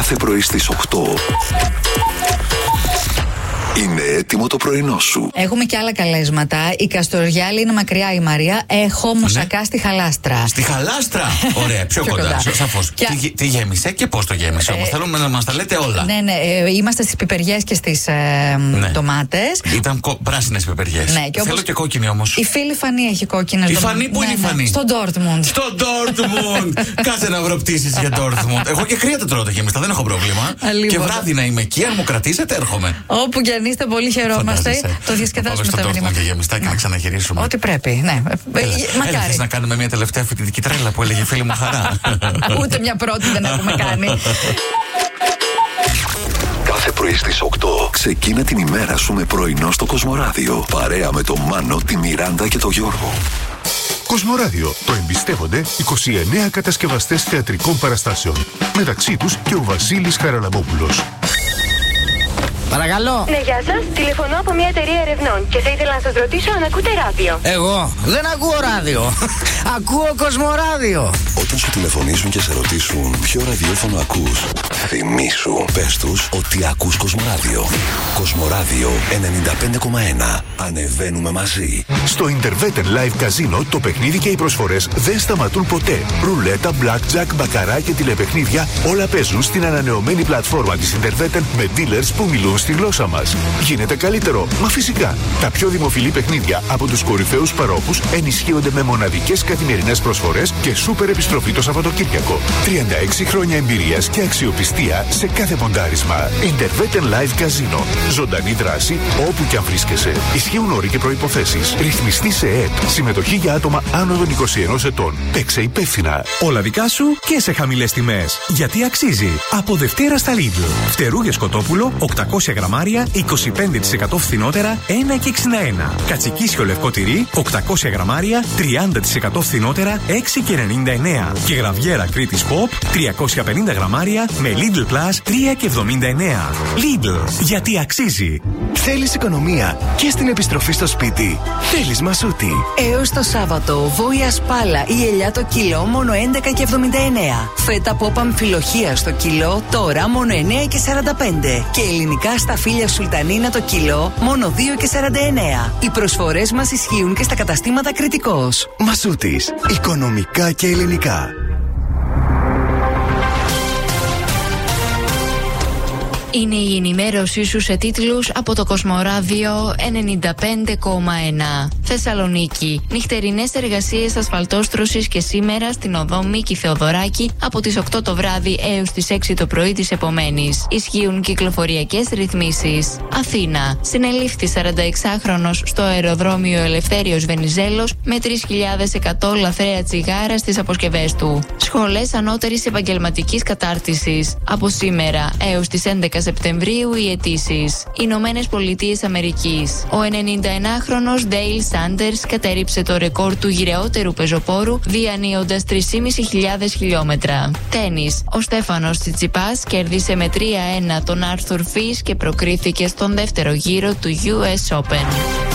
Κάθε πρωί στις 8. Είναι έτοιμο το πρωινό σου. Έχουμε και άλλα καλέσματα. Η Καστοριάλη είναι μακριά, η Μαρία. Έχω μουσακά στη Χαλάστρα. Στη Χαλάστρα! Ωραία, πιο κοντά. Σαφώς. Τι γέμισε και πώς το γέμισε. Όμως θέλουμε να μας τα λέτε όλα. Ναι, είμαστε στις πιπεριές και στις ντομάτες. Ήταν πράσινες πιπεριές. Ναι, θέλω και κόκκινη όμως. Η φίλη Φανή έχει κόκκινες. Η Φανή, πού είναι η Φανή? Στο Ντόρτμουντ. Στο Ντόρτμουντ! Κάτσε να βρω πτήσεις για Ντόρτμουντ. Εγώ και κρύα τρώω το γέμιστα, δεν έχω πρόβλημα. Και βράδυ να είμαι εκεί, αν μου κρατήσετε, έρχομαι. Όπου και αν είστε, πολύ χαιρόμαστε. Το διασκεδάσουμε τα μηνύματα. Και γεμιστά και να ξαναγυρίσουμε. Ό,τι πρέπει, ναι. Μακάρι. Να κάνουμε μια τελευταία φοιτητική τρέλα που έλεγε η φίλη μου Χαρά. Ούτε μια πρώτη δεν έχουμε κάνει. Κάθε πρωί στις 8 ξεκίνα την ημέρα σου με πρωινό στο Κοσμοράδιο. Παρέα με τον Μάνο, τη Μιράντα και τον Γιώργο. Κοσμοράδιο. Το εμπιστεύονται 29 κατασκευαστές θεατρικών παραστάσεων. Μεταξύ τους και ο Βασίλης Χαραλαμπόπουλος. Παρακαλώ. Ναι, γεια σας. Τηλεφωνώ από μια εταιρεία ερευνών και θα ήθελα να σας ρωτήσω αν ακούτε ράδιο. Εγώ δεν ακούω ράδιο. Ακούω Κοσμοράδιο. Όταν σου τηλεφωνήσουν και σε ρωτήσουν ποιο ραδιόφωνο ακούς, θυμήσου, πες τους ότι ακούς Κοσμοράδιο. Κοσμοράδιο 95,1. Ανεβαίνουμε μαζί. Στο Interveten Live Casino το παιχνίδι και οι προσφορές δεν σταματούν ποτέ. Ρουλέτα, blackjack, μπακαρά και τηλεπαιχνίδια όλα παίζουν στην ανανεωμένη πλατφόρμα της Interveten με dealers που μιλούν στη γλώσσα μας. Γίνεται καλύτερο, μα φυσικά. Τα πιο δημοφιλή παιχνίδια από τους κορυφαίους παρόχους ενισχύονται με μοναδικές καθημερινές προσφορές και σούπερ επιστροφή το Σαββατοκύριακο. 36 χρόνια εμπειρίας και αξιοπιστία σε κάθε ποντάρισμα. Interveten Live Casino. Ζωντανή δράση όπου και αν βρίσκεσαι. Ισχύουν όροι και προϋποθέσεις. Ρυθμιστή σε ΕΕΠ. Συμμετοχή για άτομα άνω των 21 ετών. Παίξε υπεύθυνα. Όλα δικά σου και σε χαμηλές τιμές. Γιατί αξίζει. Από Δευτέρα στα Lidl. Φτερούγες κοτόπουλο 800 γραμμάρια 25% φθηνότερα 1,61. Κατσικίσιο λευκό τυρί 800 γραμμάρια 30% φθηνότερα 6,99. Και γραβιέρα Κρήτης Pop 350 γραμμάρια με Lidl Plus 3,79. Lidl. Γιατί αξίζει. Θέλεις οικονομία και στην επιστροφή στο σπίτι. Θέλεις Μασούτη. Έως το Σάββατο, βόηα σπάλα ή ελιά το κιλό μόνο 11,79. Φέτα πόπ αμφιλοχία στο κιλό τώρα μόνο 9,45. Και ελληνικά σταφύλια σουλτανίνα το κιλό μόνο 2,49. Οι προσφορές μας ισχύουν και στα καταστήματα Κρητικός. Μασούτης. Οικονομικά και ελληνικά. Είναι η ενημέρωσή σου σε τίτλους από το Κοσμοράδιο 95,1. Θεσσαλονίκη. Νυχτερινές εργασίες ασφαλτόστρωσης και σήμερα στην οδό Μίκη Θεοδωράκη από τις 8 το βράδυ έως τις 6 το πρωί της επομένης. Ισχύουν κυκλοφοριακές ρυθμίσεις. Αθήνα. Συνελήφθη 46χρονος στο αεροδρόμιο Ελευθέριος Βενιζέλος με 3.100 λαθρέα τσιγάρα στις αποσκευές του. Σχολές ανώτερης επαγγελματικής κατάρτισης. Από σήμερα έως τις 11 Σεπτεμβρίου οι αιτήσεις. Ηνωμένες Πολιτείες Αμερικής. Ο 91χρονος Ντέιλ Σάντερς κατέριψε το ρεκόρ του γυρεότερου πεζοπόρου διανύοντας 3.500 χιλιόμετρα. Τένις. Ο Στέφανος Τσιτσιπάς κέρδισε με 3-1 τον Άρθουρ Φις και προκρίθηκε στον δεύτερο γύρο του US Open.